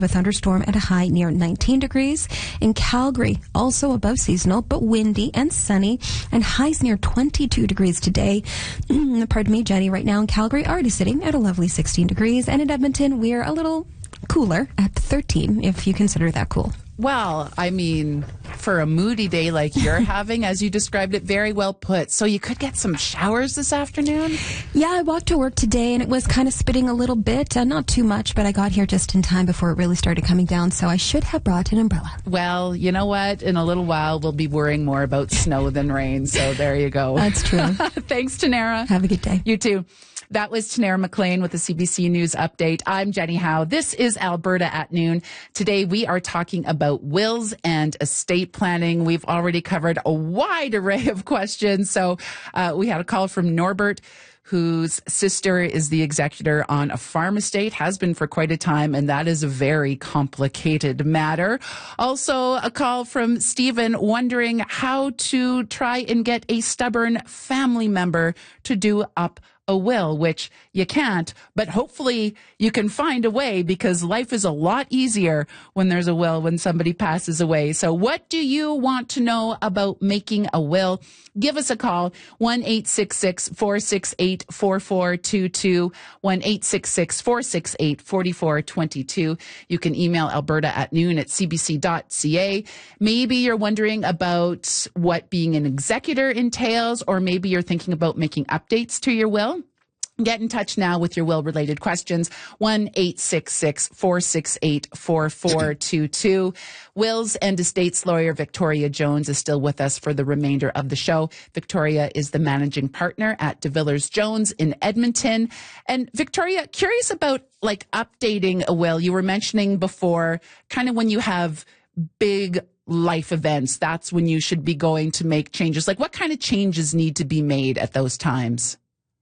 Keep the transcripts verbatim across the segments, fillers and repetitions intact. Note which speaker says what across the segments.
Speaker 1: a thunderstorm at a high near nineteen degrees. In Calgary, also above seasonal, but windy and sunny, and highs near twenty-two degrees today. Pardon me, Jenny, right now in Calgary, already sitting at a lovely sixteen degrees, and in Edmonton, we're a little cooler at thirteen, if you consider that cool.
Speaker 2: Well, I mean, for a moody day like you're having, as you described it, very well put. So you could get some showers this afternoon?
Speaker 1: Yeah, I walked to work today and it was kind of spitting a little bit. Uh, not too much, but I got here just in time before it really started coming down. So I should have brought an umbrella.
Speaker 2: Well, you know what? In a little while, we'll be worrying more about snow than rain. So there you go.
Speaker 1: That's true.
Speaker 2: Thanks, Tanara.
Speaker 1: Have a good day.
Speaker 2: You too. That was Tanara McLean with the C B C News Update. I'm Jenny Howe. This is Alberta at Noon. Today we are talking about wills and estate planning. We've already covered a wide array of questions. So uh, we had a call from Norbert, whose sister is the executor on a farm estate, has been for quite a time, and that is a very complicated matter. Also, a call from Stephen wondering how to try and get a stubborn family member to do up a will, which you can't, but hopefully you can find a way, because life is a lot easier when there's a will, when somebody passes away. So what do you want to know about making a will? Give us a call, one eight six six, four six eight, four four two two, one eight six six, four six eight, four four two two. You can email alberta at noon at c b c dot c a. Maybe you're wondering about what being an executor entails, or maybe you're thinking about making updates to your will. Get in touch now with your will-related questions, one eight six six, four six eight, four four two two. Wills and Estates lawyer Victoria Jones is still with us for the remainder of the show. Victoria is the managing partner at DeVillers Jones in Edmonton. And Victoria, curious about like updating a will. You were mentioning before, kind of when you have big life events, that's when you should be going to make changes. Like what kind of changes need to be made at those times?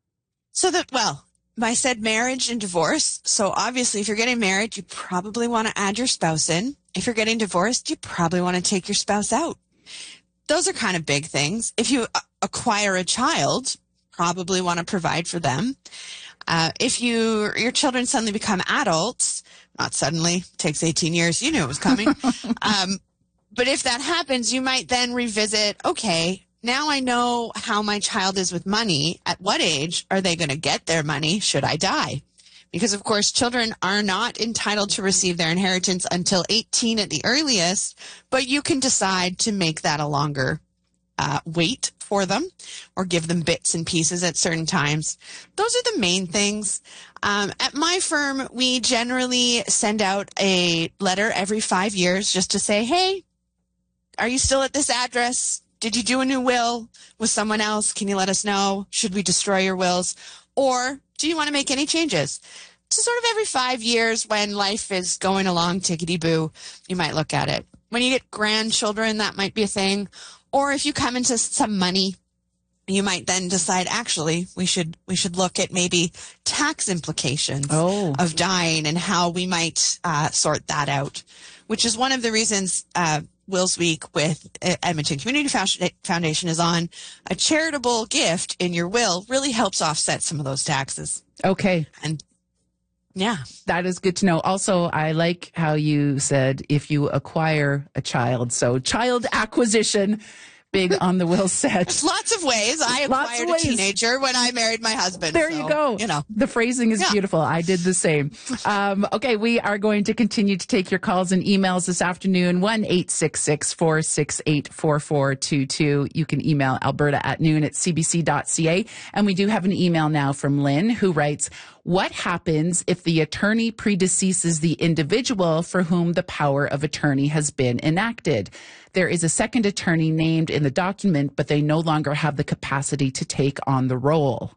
Speaker 3: So that, well, I said marriage and divorce. So obviously, if you're getting married, you probably want to add your spouse in. If you're getting divorced, you probably want to take your spouse out. Those are kind of big things. If you acquire a child, probably want to provide for them. Uh, if you your children suddenly become adults, not suddenly, takes eighteen years, you knew it was coming. um, but if that happens, you might then revisit, okay, now I know how my child is with money. At what age are they going to get their money should I die? Because, of course, children are not entitled to receive their inheritance until eighteen at the earliest, but you can decide to make that a longer uh, wait for them or give them bits and pieces at certain times. Those are the main things. Um, at my firm, we generally send out a letter every five years just to say, hey, are you still at this address? Did you do a new will with someone else? Can you let us know? Should we destroy your wills? Or do you want to make any changes? So sort of every five years when life is going along tickety-boo, you might look at it. When you get grandchildren, that might be a thing. Or if you come into some money, you might then decide, actually, we should we should look at maybe tax implications
Speaker 2: oh.
Speaker 3: of dying and how we might uh, sort that out, which is one of the reasons uh, Wills Week with Edmonton Community Foundation is on. A charitable gift in your will really helps offset some of those taxes.
Speaker 2: Okay.
Speaker 3: And yeah,
Speaker 2: that is good to know. Also, I like how you said if you acquire a child. So child acquisition, big on the will set.
Speaker 3: There's lots of ways. I acquired a teenager when I married my husband.
Speaker 2: There
Speaker 3: so,
Speaker 2: you go.
Speaker 3: You know,
Speaker 2: the phrasing is yeah. beautiful. I did the same. Um, okay, we are going to continue to take your calls and emails this afternoon. one eight six six, four six eight, four four two two. You can email alberta at noon at c b c dot c a. And we do have an email now from Lynn who writes, what happens if the attorney predeceases the individual for whom the power of attorney has been enacted? There is a second attorney named in the document, but they no longer have the capacity to take on the role.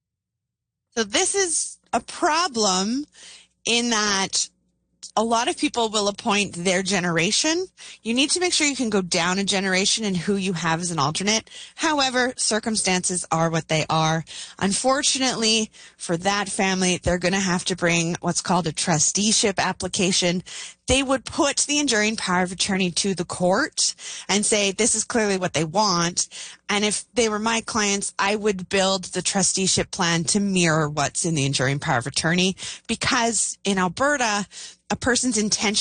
Speaker 3: So this is a problem in that a lot of people will appoint their generation. You need to make sure you can go down a generation in who you have as an alternate. However, circumstances are what they are. Unfortunately, for that family, they're going to have to bring what's called a trusteeship application. They would put the enduring power of attorney to the court and say, this is clearly what they want. And if they were my clients, I would build the trusteeship plan to mirror what's in the enduring power of attorney, because in Alberta, a person's intention